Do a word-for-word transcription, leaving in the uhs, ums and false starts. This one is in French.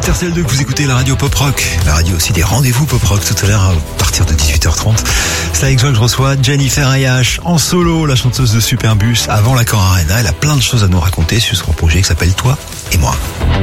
R T L deux que vous écoutez la radio pop rock. La radio aussi des rendez-vous pop rock tout à l'heure à partir de dix-huit heures trente. C'est avec joie que je reçois Jennifer Ayash en solo, la chanteuse de Superbus avant l'Accor Arena. Elle a plein de choses à nous raconter sur son projet qui s'appelle Toi et moi.